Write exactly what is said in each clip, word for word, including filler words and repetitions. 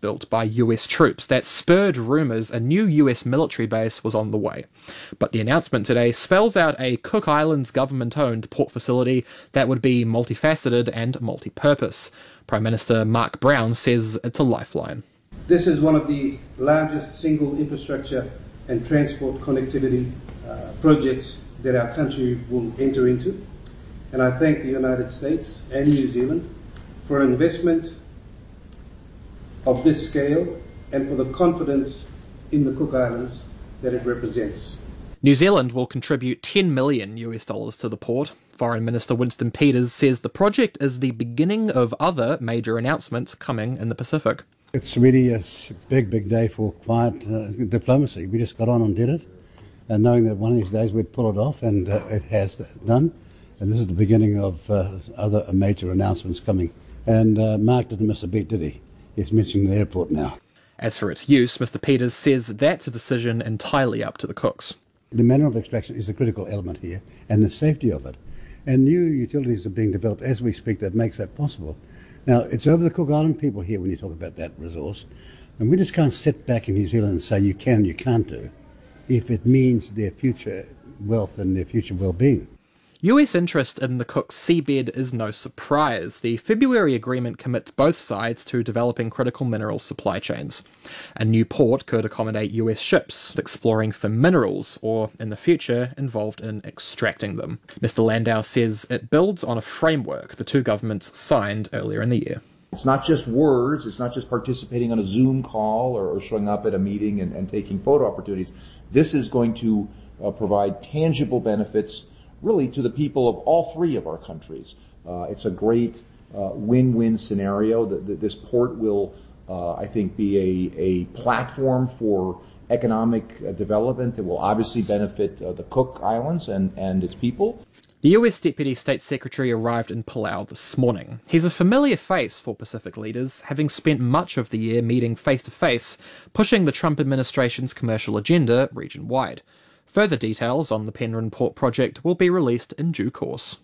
built by U S troops that spurred rumours a new U S military base was on the way. But the announcement today spells out a Cook Islands government-owned port facility that would be multifaceted and multi-purpose. Prime Minister Mark Brown says it's a lifeline. This is one of the largest single infrastructure and transport connectivity uh, projects that our country will enter into. And I thank the United States and New Zealand for an investment of this scale and for the confidence in the Cook Islands that it represents. New Zealand will contribute ten million U S dollars to the port. Foreign Minister Winston Peters says the project is the beginning of other major announcements coming in the Pacific. It's really a big, big day for quiet uh, diplomacy. We just got on and did it, and knowing that one of these days we'd pull it off, and uh, it has done. And this is the beginning of uh, other major announcements coming. And uh, Mark didn't miss a beat, did he? He's mentioning the airport now. As for its use, Mister Peters says that's a decision entirely up to the Cooks. The manner of extraction is the critical element here, and the safety of it. And new utilities are being developed as we speak that makes that possible. Now, it's over the Cook Island people here when you talk about that resource. And we just can't sit back in New Zealand and say you can and you can't do if it means their future wealth and their future well-being. U S interest in the Cook seabed is no surprise. The February agreement commits both sides to developing critical minerals supply chains. A new port could accommodate U S ships exploring for minerals or, in the future, involved in extracting them. Mister Landau says it builds on a framework the two governments signed earlier in the year. It's not just words, it's not just participating on a Zoom call or, or showing up at a meeting and, and taking photo opportunities. This is going to uh, provide tangible benefits really to the people of all three of our countries. Uh, it's a great uh, win-win scenario. That, that this port will, uh, I think, be a, a platform for economic uh, development that will obviously benefit uh, the Cook Islands and, and its people. The U S Deputy State Secretary arrived in Palau this morning. He's a familiar face for Pacific leaders, having spent much of the year meeting face-to-face, pushing the Trump administration's commercial agenda region-wide. Further details on the Penryn Port project will be released in due course.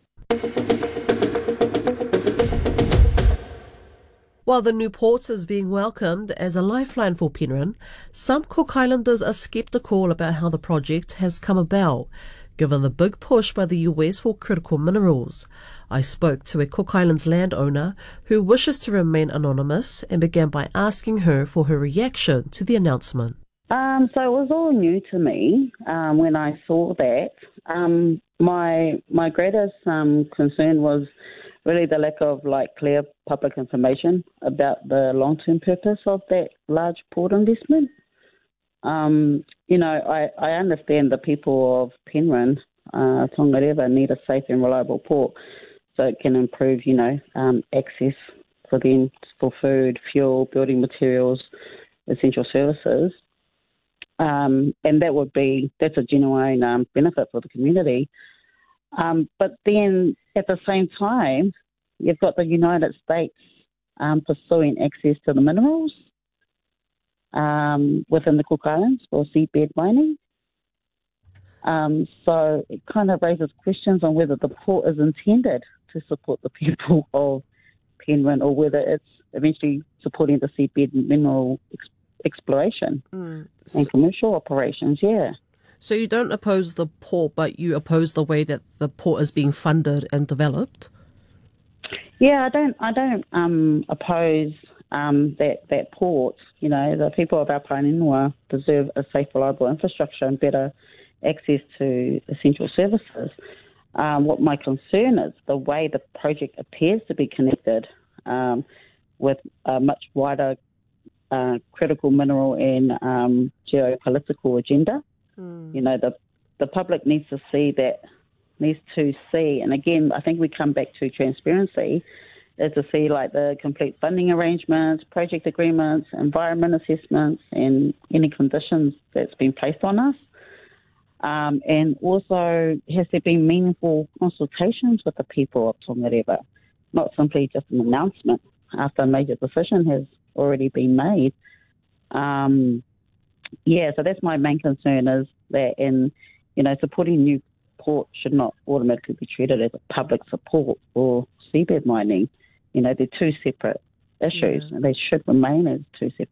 While the new port is being welcomed as a lifeline for Penryn, some Cook Islanders are sceptical about how the project has come about, given the big push by the U S for critical minerals. I spoke to a Cook Islands landowner who wishes to remain anonymous and began by asking her for her reaction to the announcement. Um, so it was all new to me um, when I saw that. Um, my my greatest um, concern was really the lack of like clear public information about the long-term purpose of that large port investment. Um, you know, I, I understand the people of Penryn, uh, Tongareva, need a safe and reliable port so it can improve, you know, um, access for them for food, fuel, building materials, essential services. Um, and that would be, that's a genuine um, benefit for the community. Um, but then at the same time, you've got the United States um, pursuing access to the minerals um, within the Cook Islands for seabed mining. Um, so it kind of raises questions on whether the port is intended to support the people of Penryn or whether it's eventually supporting the seabed mineral exploration. exploration mm. and commercial operations, yeah. So you don't oppose the port, but you oppose the way that the port is being funded and developed? Yeah, I don't I don't um, oppose um, that, that port. You know, the people of Aotearoa deserve a safe, reliable infrastructure and better access to essential services. Um, what my concern is the way the project appears to be connected um, with a much wider Uh, critical mineral and um, geopolitical agenda. Mm. You know, the the public needs to see that, needs to see, and again, I think we come back to transparency, is to see like the complete funding arrangements, project agreements, environment assessments, and any conditions that's been placed on us. Um, and also, has there been meaningful consultations with the people of Tongareva, not simply just an announcement after a major decision has already been made. Um, yeah, so that's my main concern, is that in, you know, supporting new port should not automatically be treated as a public support for seabed mining. You know, they're two separate issues, yeah. and they should remain as two separate